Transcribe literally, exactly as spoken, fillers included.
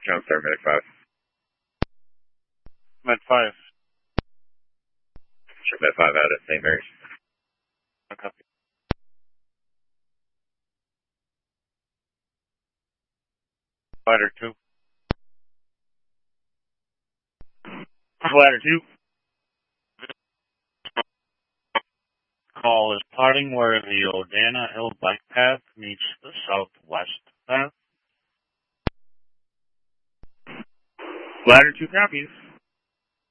Counselor, Med five. Med five. Sure, Med five out at Saint Mary's. Okay. Ladder two. Ladder two. Call is parting where the Odana Hill bike path meets the southwest path. Ladder two copies.